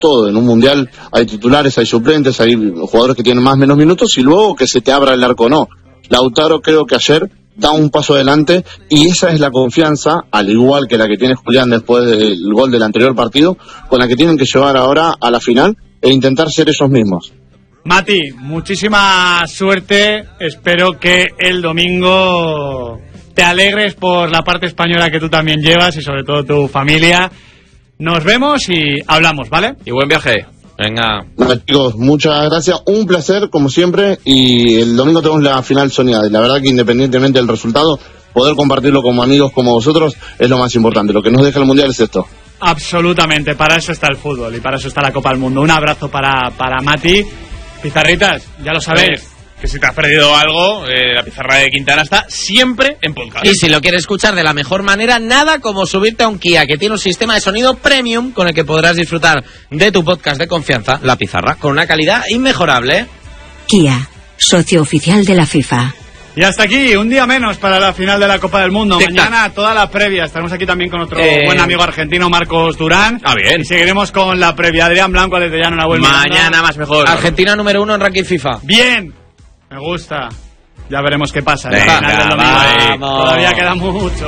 todo. En un mundial hay titulares, hay suplentes, hay jugadores que tienen más o menos minutos, y luego que se te abra el arco, no. Lautaro creo que ayer da un paso adelante, y esa es la confianza, al igual que la que tiene Julián después del gol del anterior partido, con la que tienen que llevar ahora a la final e intentar ser ellos mismos. Mati, muchísima suerte, espero que el domingo te alegres por la parte española que tú también llevas y sobre todo tu familia. Nos vemos y hablamos, ¿vale? Y buen viaje. Venga. Bueno, chicos, muchas gracias, un placer como siempre, y el domingo tenemos la final soñada, y la verdad que independientemente del resultado, poder compartirlo como amigos como vosotros es lo más importante. Lo que nos deja el mundial es esto. Absolutamente, para eso está el fútbol y para eso está la Copa del Mundo. Un abrazo para Mati. Pizarritas, ya lo sabéis. Que si te has perdido algo, la pizarra de Quintana está siempre en podcast. Y si lo quieres escuchar de la mejor manera, nada como subirte a un Kia, que tiene un sistema de sonido premium con el que podrás disfrutar de tu podcast de confianza, La Pizarra, con una calidad inmejorable. Kia, socio oficial de la FIFA. Y hasta aquí, un día menos para la final de la Copa del Mundo. Mañana toda la previa. Estaremos aquí también con otro buen amigo argentino, Marcos Durán. Bien. Y seguiremos con la previa. Adrián Blanco, desde Llano Nahuel. Mañana más mejor. Argentina número 1 en ranking FIFA. Bien. Me gusta. Ya veremos qué pasa. Venga, vamos. Todavía queda mucho.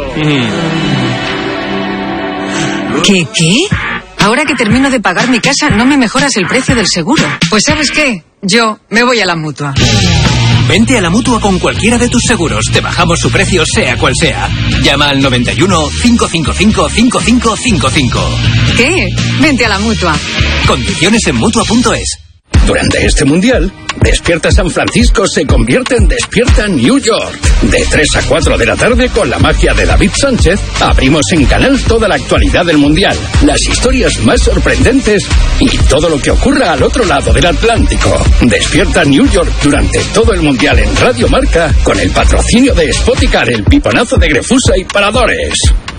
¿Qué? Ahora que termino de pagar mi casa, ¿no me mejoras el precio del seguro? Pues ¿sabes qué? Yo me voy a la Mutua. Vente a la Mutua con cualquiera de tus seguros. Te bajamos su precio, sea cual sea. Llama al 91 555 5555. ¿Qué? Vente a la Mutua. Condiciones en Mutua.es. Durante este mundial, Despierta San Francisco se convierte en Despierta New York. De 3 a 4 de la tarde, con la magia de David Sánchez, abrimos en Canal toda la actualidad del mundial, las historias más sorprendentes y todo lo que ocurra al otro lado del Atlántico. Despierta New York durante todo el mundial en Radio Marca, con el patrocinio de Spoticar, el piponazo de Grefusa y Paradores.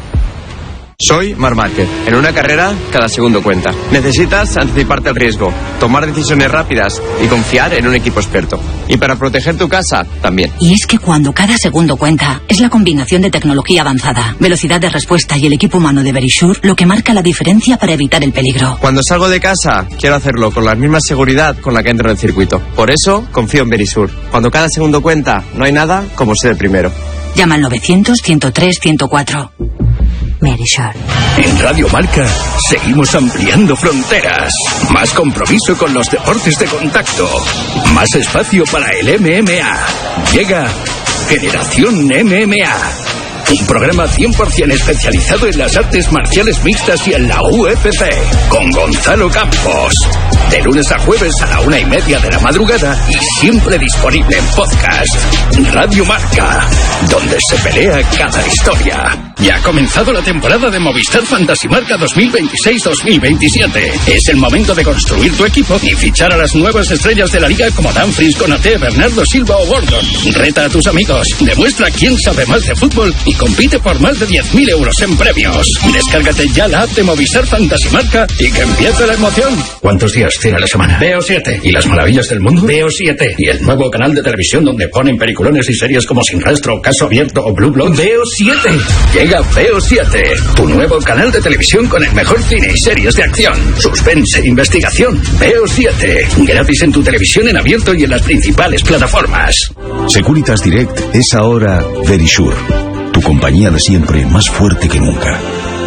Soy Marc Márquez. En una carrera, cada segundo cuenta. Necesitas anticiparte al riesgo, tomar decisiones rápidas y confiar en un equipo experto. Y para proteger tu casa, también. Y es que cuando cada segundo cuenta, es la combinación de tecnología avanzada, velocidad de respuesta y el equipo humano de Verisure lo que marca la diferencia para evitar el peligro. Cuando salgo de casa, quiero hacerlo con la misma seguridad con la que entro en el circuito. Por eso, confío en Verisure. Cuando cada segundo cuenta, no hay nada como ser el primero. Llama al 900-103-104. Verisure. En Radio Marca seguimos ampliando fronteras. Más compromiso con los deportes de contacto. Más espacio para el MMA. Llega Generación MMA. Un programa 100% especializado en las artes marciales mixtas y en la UFC. Con Gonzalo Campos. De lunes a jueves a la 1:30 de la madrugada y siempre disponible en podcast. Radio Marca, donde se pelea cada historia. Ya ha comenzado la temporada de Movistar Fantasy Marca 2026-2027. Es el momento de construir tu equipo y fichar a las nuevas estrellas de la liga como Dumfries, Konaté, Bernardo Silva o Gordon. Reta a tus amigos, demuestra quién sabe más de fútbol y compite por más de 10.000 euros en premios. Descárgate ya la app de Movistar Fantasy Marca y que empiece la emoción. ¿Cuántos días tiene la semana? Veo 7. ¿Y las maravillas del mundo? Veo 7. ¿Y el nuevo canal de televisión donde ponen peliculones y series como Sin Rastro, Caso Abierto o Blue Bloods? Veo 7. Llega Veo 7, tu nuevo canal de televisión con el mejor cine y series de acción, suspense e investigación. Veo 7, gratis en tu televisión en abierto y en las principales plataformas. Securitas Direct es ahora Verisure, tu compañía de siempre, más fuerte que nunca.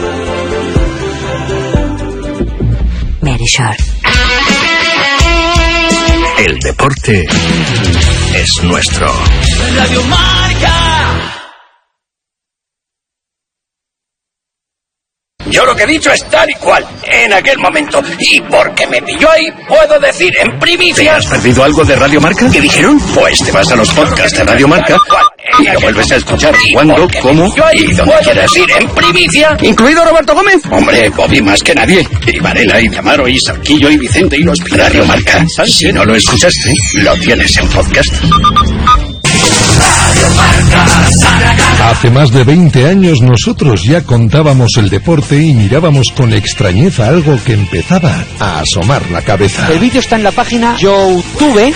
Verisure. El deporte es nuestro. Radio Marca. Yo lo que he dicho es tal y cual, en aquel momento. Y porque me pilló ahí, puedo decir en primicia... ¿Te has perdido algo de Radio Marca? ¿Qué dijeron? Pues te vas a los podcasts de Radio Marca y lo vuelves a escuchar cuando, cómo y donde quieras ir en primicia. ¿Incluido Roberto Gómez? Hombre, Bobby más que nadie. Y Varela, y Damaro, y Sarquillo, y Vicente, y los Radio Marca. Si no lo escuchaste, lo tienes en podcast. Hace más de 20 años nosotros ya contábamos el deporte y mirábamos con extrañeza algo que empezaba a asomar la cabeza. El vídeo está en la página YouTube,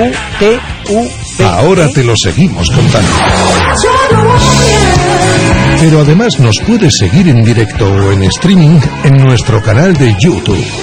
YOUTUV. Ahora te lo seguimos contando. Pero además nos puedes seguir en directo o en streaming en nuestro canal de YouTube.